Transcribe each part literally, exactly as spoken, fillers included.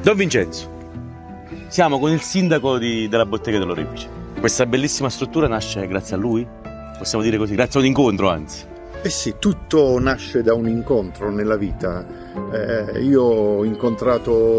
Don Vincenzo, siamo con il sindaco di, della Bottega dell'Orefice. Questa bellissima struttura nasce grazie a lui? Possiamo dire così, grazie a un incontro anzi. Eh sì, tutto nasce da un incontro nella vita. Eh, io ho incontrato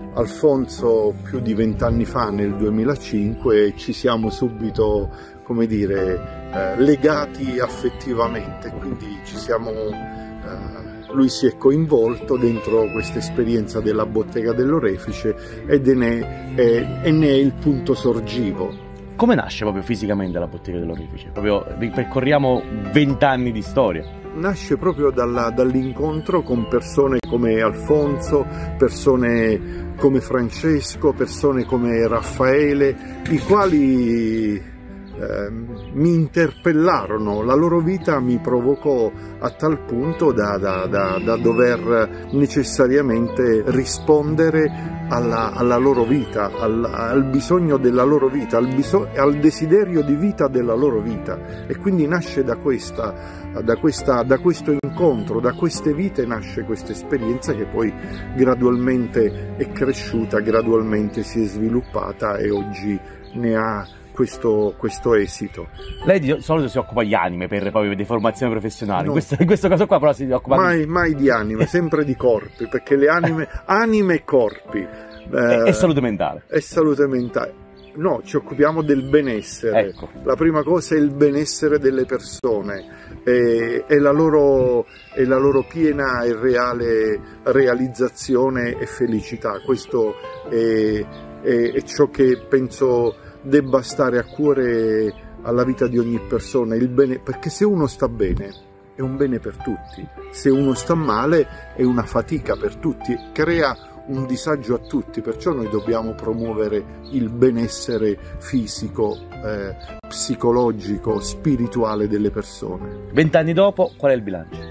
Alfonso più di vent'anni fa, nel duemilacinque, e ci siamo subito, come dire, eh, legati affettivamente, quindi ci siamo... Eh, lui si è coinvolto dentro questa esperienza della Bottega dell'Orefice ed è ne è, e ne è il punto sorgivo. Come nasce proprio fisicamente la Bottega dell'Orefice? Proprio ripercorriamo vent'anni di storia. Nasce proprio dall'incontro con persone come Alfonso, persone come Francesco, persone come Raffaele, i quali eh, mi interpellarono. La loro vita mi provocò a tal punto da, da, da, da dover necessariamente rispondere alla, alla loro vita, al, al bisogno della loro vita, al, bisog- al desiderio di vita della loro vita. E quindi nasce da, questa, da, questa, da questo incontro, da queste vite nasce questa esperienza che poi gradualmente è cresciuta, gradualmente si è sviluppata e oggi ne ha Questo, questo esito. Lei di solito si occupa di anime per poi di formazione professionale, no. in, questo, in questo caso qua però si occupa mai, di... mai di anime, sempre di corpi, perché le anime, anime e corpi eh, e salute mentale e salute mentale. No, ci occupiamo del benessere. Ecco. La prima cosa è il benessere delle persone e, e, la loro, e la loro piena e reale realizzazione e felicità. Questo è, è, è ciò che penso debba stare a cuore alla vita di ogni persona, il bene, perché se uno sta bene è un bene per tutti, se uno sta male è una fatica per tutti, crea un disagio a tutti, perciò noi dobbiamo promuovere il benessere fisico, eh, psicologico, spirituale delle persone. Vent'anni dopo, qual è il bilancio?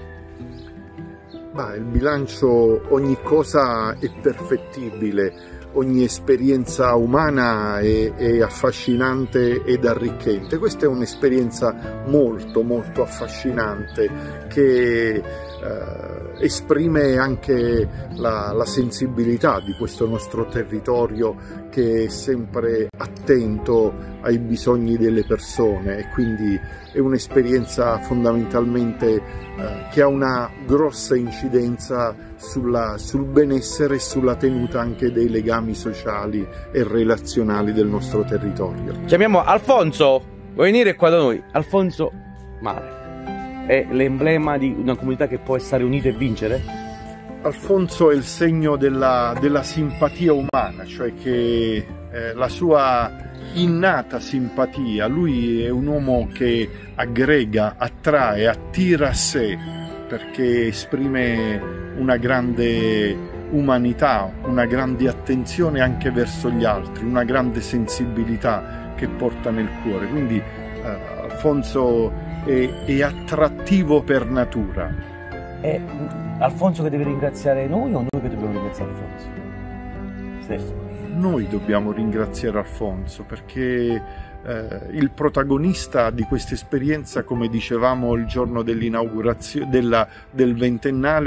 Bah, il bilancio, ogni cosa è perfettibile. Ogni esperienza umana è, è affascinante ed arricchente. Questa è un'esperienza molto molto affascinante che eh, esprime anche la, la sensibilità di questo nostro territorio, che è sempre attento ai bisogni delle persone, e quindi è un'esperienza fondamentalmente eh, che ha una grossa incidenza sulla, sul benessere e sulla tenuta anche dei legami sociali e relazionali del nostro territorio. Chiamiamo Alfonso, vuoi venire qua da noi? Alfonso Mare è l'emblema di una comunità che può stare unita e vincere? Alfonso è il segno della, della simpatia umana, cioè che eh, la sua innata simpatia, lui è un uomo che aggrega, attrae, attira a sé, perché esprime una grande umanità, una grande attenzione anche verso gli altri, una grande sensibilità che porta nel cuore. Quindi eh, Alfonso è, è attrattivo per natura. È Alfonso che deve ringraziare noi o noi che dobbiamo ringraziare Alfonso? Stefano. Noi dobbiamo ringraziare Alfonso, perché eh, il protagonista di questa esperienza, come dicevamo il giorno dell'inaugurazione del ventennale,